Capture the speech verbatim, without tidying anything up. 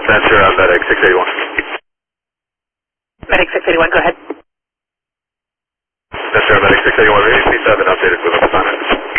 Ventura, Medic six eighty-one. Medic six eighty-one, go ahead. Ventura, Medic six eighty-one, reading P seven, updated with assignment.